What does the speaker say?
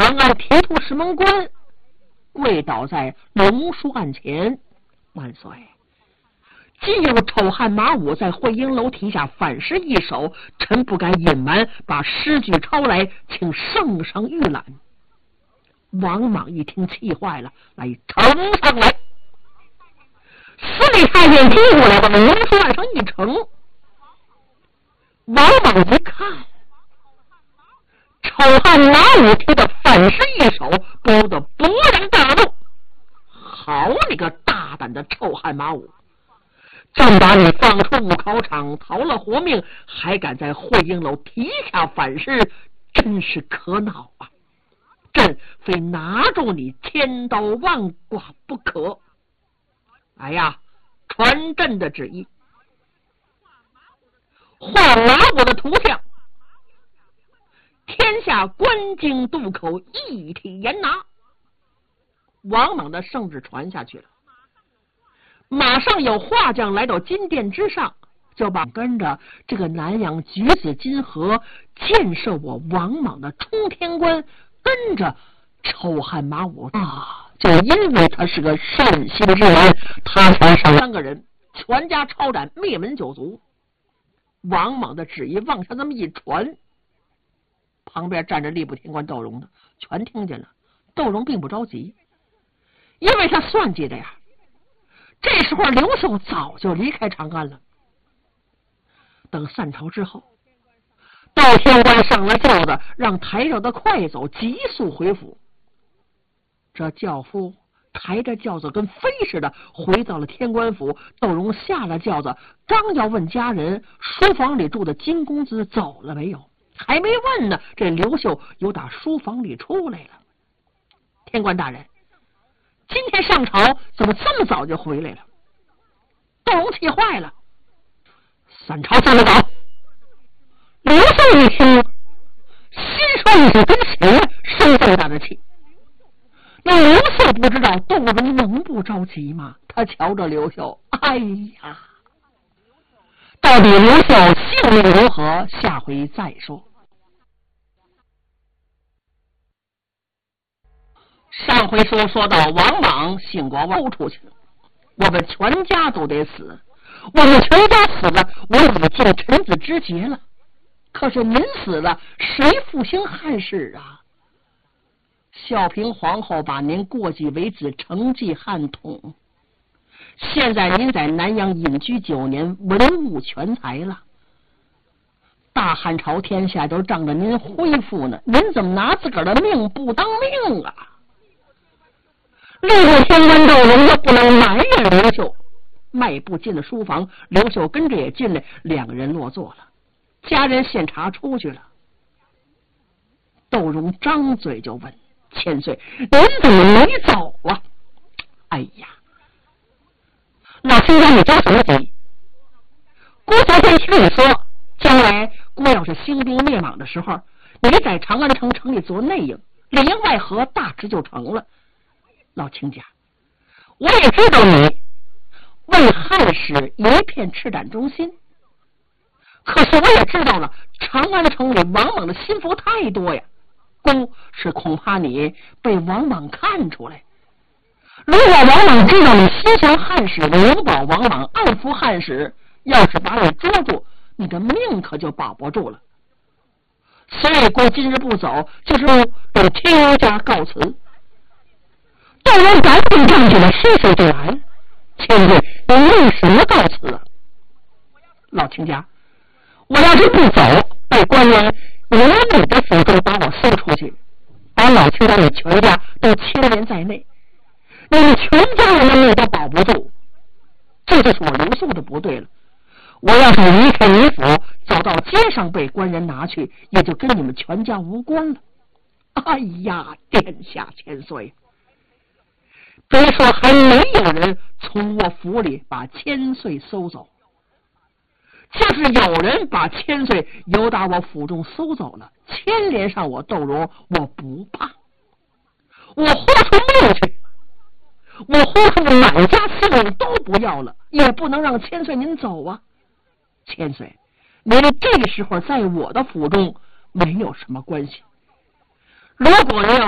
长安铁土石门关，跪倒在龙书案前，万岁！既有丑汉马武在会阴楼题下反诗一首，臣不敢隐瞒，把诗句抄来，请圣上预览。王莽一听气坏了，来呈上来。司礼太监提过来，把龙书案上一呈。王莽一看，丑汉马武提的反诗一首，不由得勃然大怒。好你个大胆的臭汉马武！正把你放出武考场，逃了活命，还敢在会阴楼题下反诗，真是可恼啊！朕非拿住你千刀万剐不可。哎呀，传朕的旨意，画马武的图像，天下关京渡口一体严拿。王莽的圣旨传下去了，马上有画匠来到金殿之上，就把跟着这个南阳举子金河建设我王莽的冲天关，跟着丑汉马武就因为他是个善心之人，他才上3个人，全家抄斩，灭门9族。王莽的旨意往下这么一传，旁边站着吏部天官窦融的全听见了。窦融并不着急，因为他算计着呀，这时候刘秀早就离开长安了。等散朝之后，窦天官上了轿子，让抬轿的快走，急速回府。这轿夫抬着轿子跟飞似的回到了天官府。窦融下了轿子，刚要问家人书房里住的金公子走了没有，还没问呢，这刘秀又打书房里出来了。天官大人，今天上朝怎么这么早就回来了？窦融气坏了，散朝这么早？刘秀一听，心说你跟谁呀，生这么大的气？那刘秀不知道窦融能不着急吗？他瞧着刘秀，哎呀，到底刘秀性命如何，下回再说。上回说到王莽兴国外出去了，我们全家都得死。我们全家死了，我已尽臣子之节了。可是您死了，谁复兴汉室啊？孝平皇后把您过继为子，承继汉统。现在您在南阳隐居9年，文武全才了。大汉朝天下都仗着您恢复呢，您怎么拿自个儿的命不当命啊？吏部天官窦融又不能埋怨刘秀，迈步进了书房，刘秀跟着也进来，2个人落座了。家人献茶出去了。窦融张嘴就问：千岁，您怎么没走啊？哎呀，老亲家，你着什么急？姑昨天听你说，将来姑要是兴兵灭莽的时候，你在长安城里做内应，里应外合，大致就成了。老亲家，我也知道你为汉室一片赤胆忠心，可是我也知道了，长安城里王莽的心腹太多呀，姑是恐怕你被王莽看出来。如果王莽知道你心向汉室，永保王莽，暗伏汉室，要是把你捉住，你的命可就保不住了。所以姑今日不走，就是对天家告辞。窦融赶紧站起来，施水就来了。千岁，你为什么告辞啊？老亲家，我要是不走，被官员由你的府中把我送出去，把老亲家你全家都牵连在内，你们全家人的命都保不住。这就是我刘秀的不对了。我要是离开你府，走到街上被官人拿去，也就跟你们全家无关了。哎呀，殿下千岁，别说还没有人从我府里把千岁搜走，就是有人把千岁由打我府中搜走了，牵连上我窦融，我不怕。我豁出命去，我豁出满家性命都不要了，也不能让千岁您走啊。千岁，您这个时候在我的府中没有什么关系。如果您要